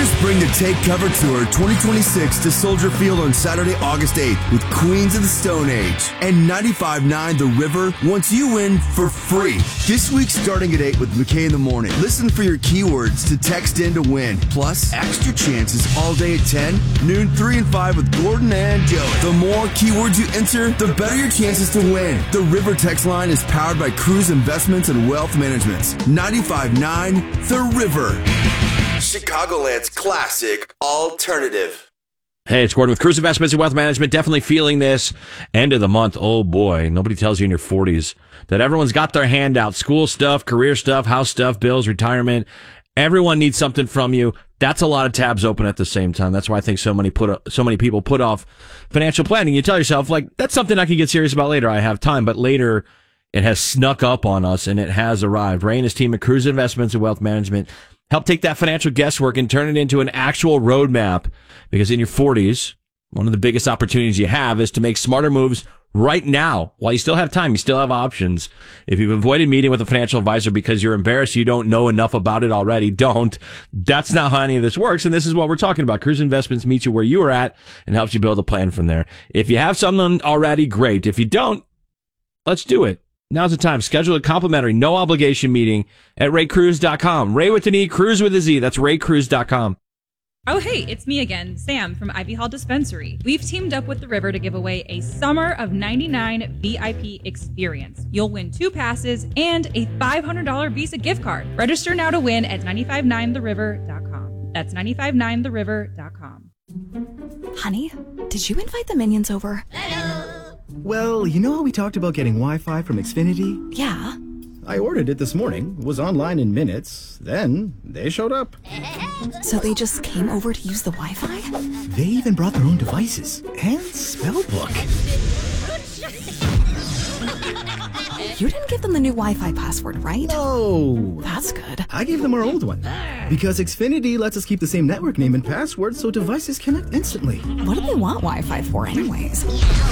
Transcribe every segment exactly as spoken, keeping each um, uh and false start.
Raiders bring the Take Cover Tour twenty twenty-six to Soldier Field on Saturday, August eighth with Queens of the Stone Age. And ninety-five point nine The River wants you in for free. This week starting at eight with McKay in the Morning. Listen for your keywords to text in to win. Plus, extra chances all day at ten, noon, three, and five with Gordon and Joey. The more keywords you enter, the better your chances to win. The River text line is powered by Cruise Investments and Wealth Management. ninety-five point nine The River. Chicagoland's classic alternative. Hey, it's Gordon with Cruise Investments and Wealth Management. Definitely feeling this end of the month. Oh boy, nobody tells you in your forties that everyone's got their hand out. School stuff, career stuff, house stuff, bills, retirement. Everyone needs something from you. That's a lot of tabs open at the same time. That's why I think so many put so many people put off financial planning. You tell yourself, like, that's something I can get serious about later. I have time, but later it has snuck up on us and it has arrived. Ray and his team at Cruise Investments and Wealth Management help take that financial guesswork and turn it into an actual roadmap, because in your forties, one of the biggest opportunities you have is to make smarter moves right now. While you still have time, you still have options. If you've avoided meeting with a financial advisor because you're embarrassed you don't know enough about it already, don't. That's not how any of this works, and this is what we're talking about. Cruise Investments meets you where you are at and helps you build a plan from there. If you have something already, great. If you don't, let's do it. Now's the time. Schedule a complimentary, no obligation meeting at ray cruise dot com. Ray with an E, Cruise with a Z. That's ray cruise dot com. Oh, hey, it's me again, Sam from Ivy Hall Dispensary. We've teamed up with The River to give away a Summer of ninety-nine V I P experience. You'll win two passes and a five hundred dollars Visa gift card. Register now to win at nine five nine the river dot com. That's nine five nine the river dot com. Honey, did you invite the minions over? Well, you know how we talked about getting Wi-Fi from Xfinity? Yeah. I ordered it this morning, was online in minutes, then they showed up. So they just came over to use the Wi-Fi? They even brought their own devices and spell book. You didn't give them the new Wi-Fi password, right? No. That's good. I gave them our old one. Because Xfinity lets us keep the same network name and password so devices connect instantly. What do they want Wi-Fi for anyways?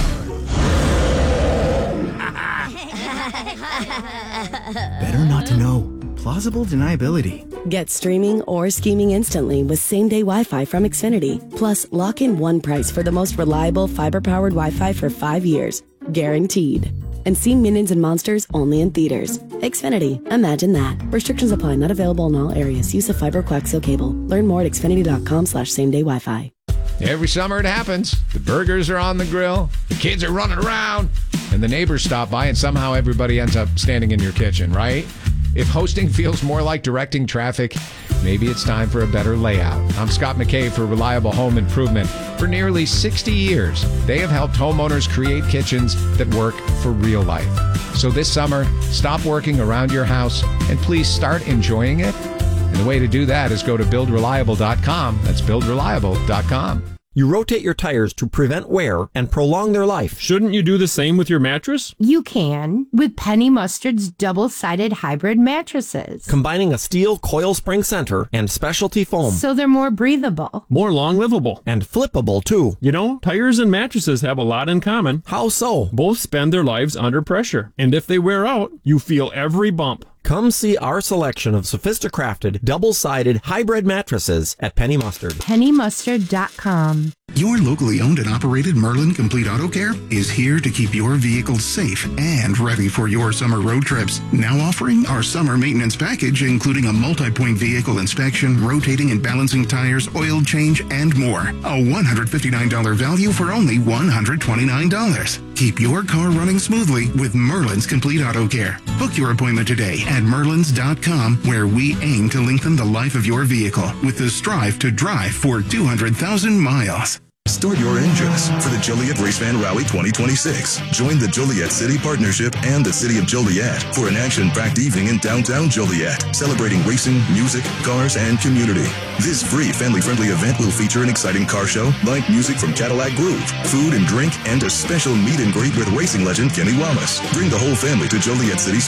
Better not to know. Plausible deniability. Get streaming or scheming instantly with same-day Wi-Fi from Xfinity. Plus, lock in one price for the most reliable fiber-powered Wi-Fi for five years. Guaranteed. And see Minions and Monsters only in theaters. Xfinity. Imagine that. Restrictions apply. Not available in all areas. Use of fiber coaxial cable. Learn more at xfinity.com slash same-day Wi-Fi. Every summer it happens. The burgers are on the grill. The kids are running around. And the neighbors stop by and somehow everybody ends up standing in your kitchen, right? If hosting feels more like directing traffic, maybe it's time for a better layout. I'm Scott McKay for Reliable Home Improvement. For nearly sixty years, they have helped homeowners create kitchens that work for real life. So this summer, stop working around your house and please start enjoying it. And the way to do that is go to build reliable dot com. That's build reliable dot com. You rotate your tires to prevent wear and prolong their life. Shouldn't you do the same with your mattress? You can with Penny Mustard's double-sided hybrid mattresses. Combining a steel coil spring center and specialty foam. So they're more breathable. More long-livable. And flippable, too. You know, tires and mattresses have a lot in common. How so? Both spend their lives under pressure. And if they wear out, you feel every bump. Come see our selection of Sophisticrafted, double-sided hybrid mattresses at Penny Mustard. penny mustard dot com. Your locally owned and operated Merlin Complete Auto Care is here to keep your vehicles safe and ready for your summer road trips. Now offering our summer maintenance package, including a multi-point vehicle inspection, rotating and balancing tires, oil change, and more. A one hundred fifty-nine dollars value for only one hundred twenty-nine dollars. Keep your car running smoothly with Merlin's Complete Auto Care. Book your appointment today at merlins dot com, where we aim to lengthen the life of your vehicle with the strive to drive for two hundred thousand miles. Start your engines for the Joliet Race Fan Rally twenty twenty-six. Join the Joliet City Partnership and the City of Joliet for an action-packed evening in downtown Joliet, celebrating racing, music, cars, and community. This free, family-friendly event will feature an exciting car show, live music from Cadillac Groove, food and drink, and a special meet and greet with racing legend Kenny Wallace. Bring the whole family to Joliet City's